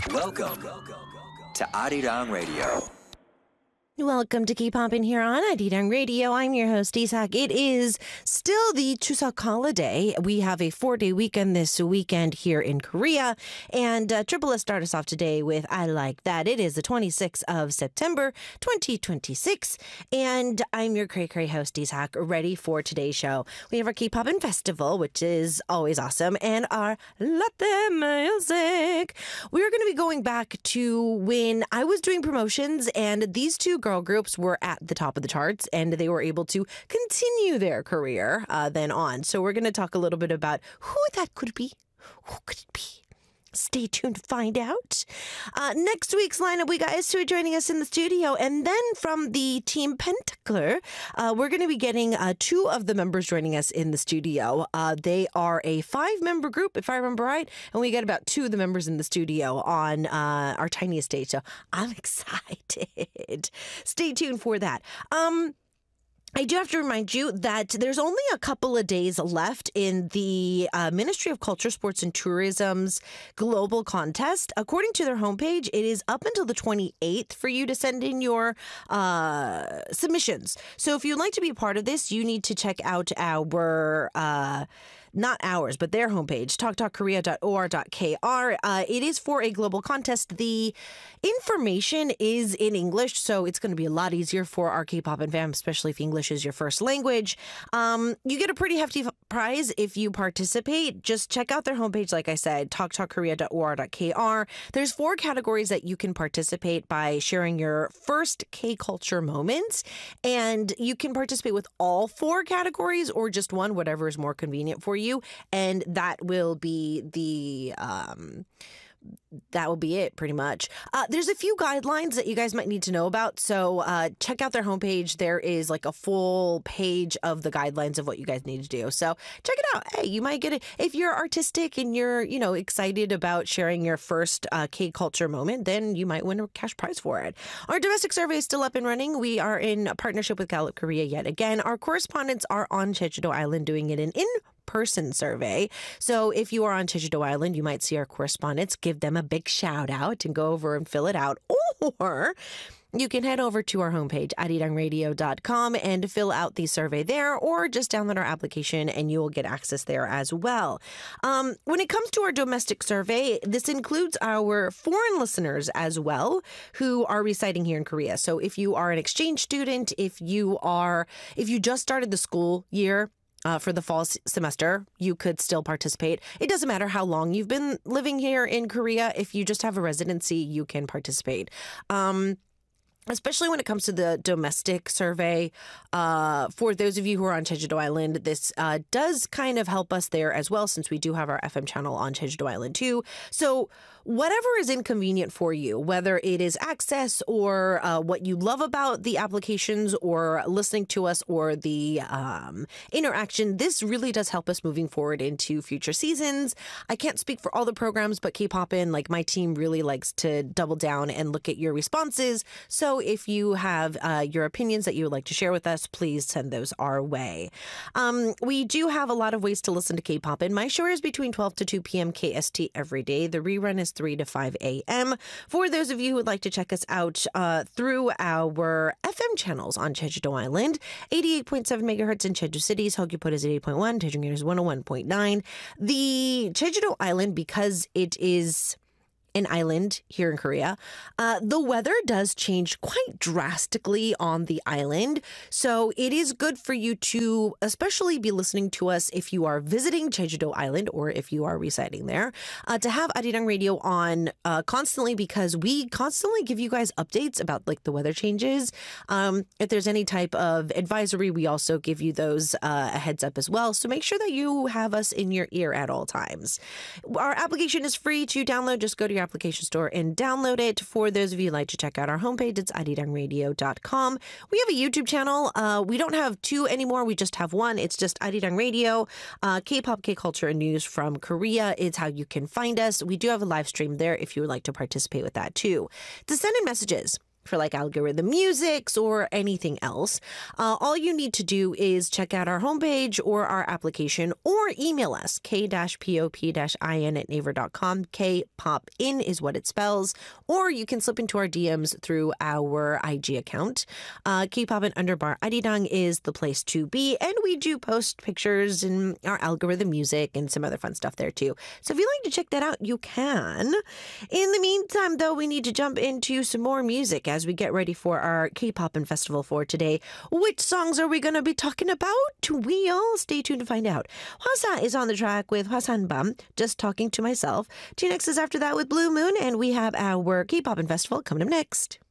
Welcome to Arirang Radio. Welcome to Keep Poppin' here on Arirang Radio. I'm your host, Isak. It is still the Chuseok holiday. We have a 4-day weekend this weekend here in Korea. And Triple S start us off today with I Like That. It is the 26th of September, 2026. And I'm your cray-cray host, Isak, ready for today's show. We have our Keep Poppin' Festival, which is always awesome, and our Latte Music. We're going to be going back to when I was doing promotions, and these two girl groups were at the top of the charts and they were able to continue their career then on. So we're going to talk a little bit about who that could be. Who could it be? Stay tuned to find out. Next week's lineup, we got S2 joining us in the studio. And then from the Team Pentacler, we're going to be getting two of the members joining us in the studio. They are a 5-member group, if I remember right. And we got about 2 of the members in the studio on our tiniest stage. So I'm excited. Stay tuned for that. I do have to remind you that there's only a couple of days left in the Ministry of Culture, Sports and Tourism's global contest. According to their homepage, it is up until the 28th for you to send in your submissions. So if you'd like to be a part of this, you need to check out our not ours, but their homepage, talktalkkorea.or.kr. It is for a global contest. The information is in English, so it's going to be a lot easier for our K-pop and fam, especially if English is your first language. You get a pretty hefty prize if you participate. Just check out their homepage, like I said, talktalkkorea.or.kr. There's 4 categories that you can participate by sharing your first K-culture moments, and you can participate with all 4 categories or just one, whatever is more convenient for you, and that will be it pretty much. There's a few guidelines that you guys might need to know about. So check out their homepage. There is like a full page of the guidelines of what you guys need to do. So check it out. Hey, you might get it. If you're artistic and you're, excited about sharing your first K-culture moment, then you might win a cash prize for it. Our domestic survey is still up and running. We are in partnership with Gallup Korea yet again. Our correspondents are on Jeju-do Island doing it in-person survey. So if you are on Jeju-do Island, you might see our correspondents. Give them a big shout out and go over and fill it out. Or you can head over to our homepage, arirangradio.com, and fill out the survey there, or just download our application and you will get access there as well. When it comes to our domestic survey, this includes our foreign listeners as well who are residing here in Korea. So if you are an exchange student, if you just started the school year, for the fall semester, you could still participate. It doesn't matter how long you've been living here in Korea. If you just have a residency, you can participate. Especially when it comes to the domestic survey, for those of you who are on Jeju-do Island, this does kind of help us there as well, since we do have our FM channel on Jeju-do Island too. So whatever is inconvenient for you, whether it is access or what you love about the applications or listening to us or the interaction, this really does help us moving forward into future seasons. I can't speak for all the programs, but K-Poppin', like my team really likes to double down and look at your responses. So if you have your opinions that you would like to share with us, please send those our way. We do have a lot of ways to listen to K-Poppin'. My show is between 12 to 2 p.m. KST every day. The rerun is 3 to 5 a.m. For those of you who would like to check us out through our FM channels on Jeju-do Island, 88.7 megahertz in Jeju Cities, Hogyupot is at 8.1, Daejungyun is 101.9. The Jeju-do Island, because it is an island here in Korea, the weather does change quite drastically on the island. So it is good for you to especially be listening to us if you are visiting Jeju-do Island or if you are residing there, to have Arirang Radio on constantly, because we constantly give you guys updates about like the weather changes. If there's any type of advisory, we also give you those a heads up as well. So make sure that you have us in your ear at all times. Our application is free to download. Just go to your application store and download it. For those of you who like to check out our homepage, it's arirangradio.com. We have a YouTube channel. We don't have 2 anymore. We just have 1. It's just Arirang Radio. K-pop, K-culture, and news from Korea is how you can find us. We do have a live stream there if you would like to participate with that too. To send in messages, for like algorithm musics or anything else. All you need to do is check out our homepage or our application or email us, k-pop-in@naver.com. K-pop-in is what it spells. Or you can slip into our DMs through our IG account. K-pop-in_arirang is the place to be. And we do post pictures and our algorithm music and some other fun stuff there too. So if you'd like to check that out, you can. In the meantime, though, we need to jump into some more music as we get ready for our K-Pop Festival for today. Which songs are we going to be talking about? We'll stay tuned to find out. Hwasa is on the track with Hwasan Bam, Just Talking to Myself. TNX is after that with Blue Moon, and we have our K-Pop Festival coming up next.